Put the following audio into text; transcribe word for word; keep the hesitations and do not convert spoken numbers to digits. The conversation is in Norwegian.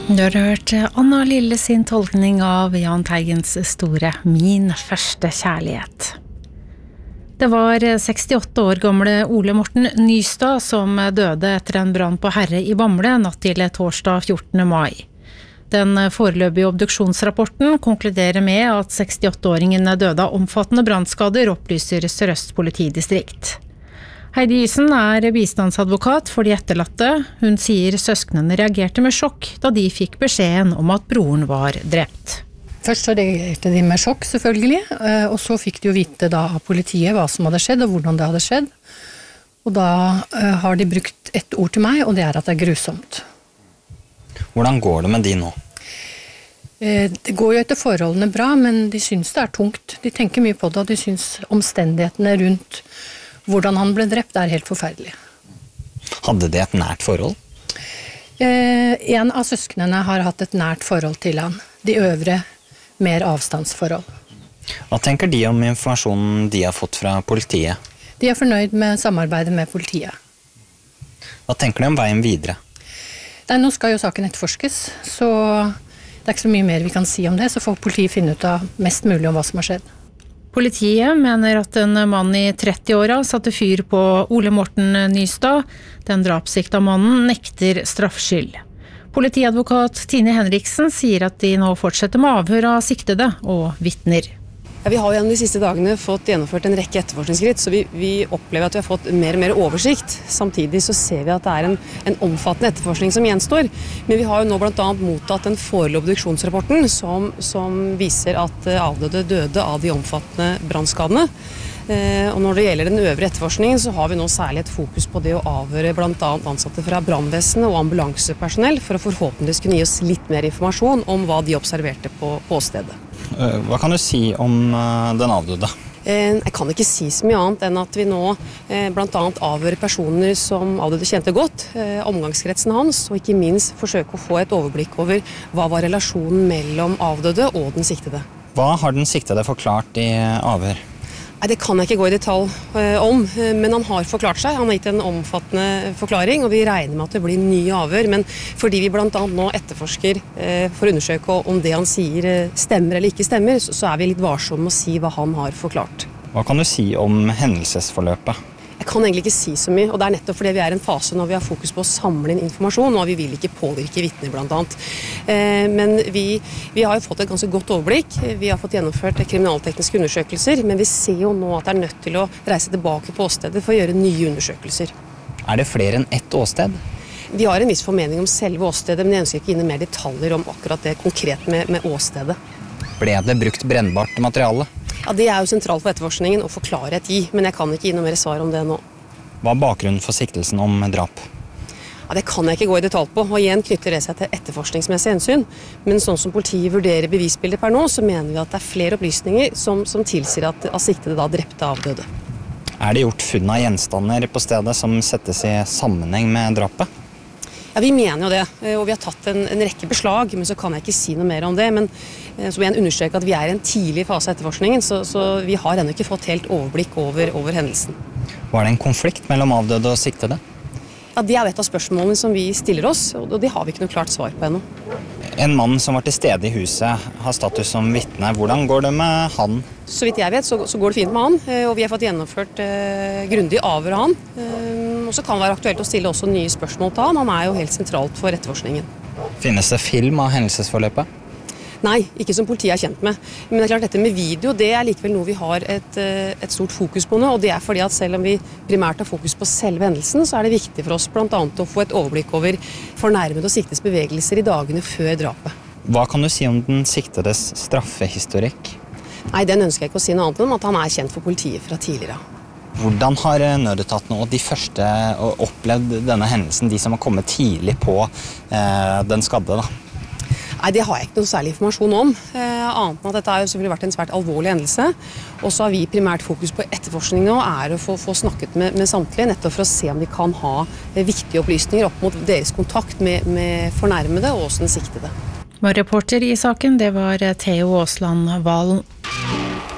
Du har hørt Anna Lille sin tolkning av Jahn Teigens store Min første kjærlighet. Det var sekstiåtte år gamle Ole Morten Nystad som døde etter en brann på Herre i Bamble natt til torsdag fjortende mai. Den foreløpige obduksjonsrapporten konkluderer med at sekstiåtte-åringen døde av omfattende brannskader, opplyser Sør-Øst politidistrikt. Heidi Isen er bistandsadvokat for de etterlatte. Hun sier søsknene reagerte med sjokk da de fikk beskjeden om at broren var drept. Først så reagerte de med sjokk selvfølgelig, og så fikk de jo vite da av politiet hva som hadde skjedd og hvordan det hadde skjedd. Og da har de brukt ett ord til meg, og det er at det er grusomt. Hvordan går det med de nå? Det går jo etter forholdene bra, men de syns det er tungt. De tenker mye på det, og de syns omstendighetene rundt hvordan han ble drept er helt forferdelig. Hadde de et nært forhold? Eh, en av søsknene har hatt et nært forhold til han. De øvre mer avstandsforhold. Hva tenker de om informasjonen de har fått fra politiet? De er fornøyd med samarbeidet med politiet. Hva tenker de om veien videre? Nei, nå skal jo saken etterforskes, så det er ikke så mye mer vi kan si om det, så får politiet finne ut av mest mulig om hva som har skjedd. Politiet mener at en mann i trettiåra satte fyr på Ole Morten Nystad. Den drapssikta mannen nekter straffskyld. Politiadvokat Tine Henriksen sier at de nå fortsetter med avhør av siktede og vitner. Ja, vi har jo gjennom de siste dagene fått gjennomført en rekke etterforskningsskritt, så vi, vi opplever at vi har fått mer og mer oversikt. Samtidig så ser vi at det er en, en omfattende etterforskning som gjenstår. Men vi har jo nå blant annet mottatt den foreløpige obduksjonsrapporten som, som viser at avdøde døde av de omfattende brannskadene. Eh, og når det gjelder den øvrige etterforskningen, så har vi nå særlig et fokus på det å avhøre blant annet ansatte fra brannvesenet og ambulansepersonell for å forhåpentligvis kunne gi oss litt mer informasjon om hva de observerte på, på stedet. Hva kan du si om den avdøde? Jeg kan ikke si så mye annet enn at vi nå blant annet avhører personer som avdøde kjente godt, omgangskretsen hans, og ikke minst forsøke å få et overblikk over hva var relasjonen mellom avdøde og den siktede. Hva har den siktede forklart i avhør? Nei, det kan jeg ikke gå i detalj eh, om, men han har forklart seg. Han har gitt en omfattende forklaring, og vi regner med at det blir nye avhør. Men fordi vi blant annet nå etterforsker eh, for å undersøke om det han sier eh, stemmer eller ikke stemmer, så, så er vi litt varsomme med å si hva han har forklart. Hva kan du si om hendelsesforløpet? Jeg kan egentlig ikke si så mye, og det er nettopp fordi vi er i en fase når vi har fokus på å samle inn informasjon, og vi vil ikke påvirke vitner blant annet. Eh, men vi, vi har jo fått et ganske godt overblikk, vi har fått gjennomført kriminaltekniske undersøkelser, men vi ser jo nå at det er nødt til å reise tilbake på åstedet for å gjøre nye undersøkelser. Er det flere enn ett åsted? Vi har en viss formening om selve åstedet, men jeg ønsker ikke inn i mer detaljer om akkurat det konkret med, med åstedet. Ble det brukt brennbart materiale? Ja, det er jo sentralt for etterforskningen å få klarhet i, men jeg kan ikke gi noe mer svar om det nå. Hva er bakgrunnen for siktelsen om drap? Ja, det kan jeg ikke gå i detalj på, og igjen knytter det seg til etterforskningsmessig hensyn. Men sånn som politiet vurderer bevisbildet per nå, så mener vi at det er flere opplysninger som, som tilsier at, at siktede da drepte avdøde. Er det gjort funn av gjenstander på stedet som settes i sammenheng med drapet? Ja, vi mener jo det, og vi har tatt en, en rekke beslag, men så kan jeg ikke si noe mer om det. Men så vil jeg understreke at vi er i en tidlig fase av etterforskningen, så, så vi har ennå ikke fått helt overblikk over, over hendelsen. Var det en konflikt mellom avdøde og siktede? Ja, det er et av spørsmålene som vi stiller oss, og det har vi ikke noe klart svar på ennå. En mann som var til stede i huset har status som vitne. Hvordan går det med han? Så vidt jeg vet, så, så går det fint med han, og vi har fått gjennomført eh, grundig avhør av han. Eh, og så kan det være aktuelt å stille også nye spørsmål til han. Han er jo helt sentralt for etterforskningen. Finnes det film av hendelsesforløpet? Nei, ikke som politiet er kjent med. Men det er klart dette med video, det er likevel noe vi har et, et stort fokus på nå, og det er fordi at selv om vi primært har fokus på selve hendelsen, så er det viktig for oss blant annet å få et overblikk over fornærmede og siktes bevegelser i dagene før drapet. Hva kan du si om den siktedes straffehistorikk? Nei, den ønsker jeg ikke å si noe annet om, at han er kjent for politiet fra tidligere. Hvordan har nødetatene og de første opplevd denne hendelsen, de som har kommet tidlig på eh, den skadde da? Nei, det har jeg ikke noe særlig informasjon om, eh, annet enn at dette har jo selvfølgelig vært en svært alvorlig hendelse. Og så har vi primært fokus på etterforskning nå, er å få, få snakket med, med samtlige, nettopp for å se om de kan ha eh, viktige opplysninger opp mot deres kontakt med, med fornærmede og også den siktede. Reporter i saken, det var Theo Aasland Valen.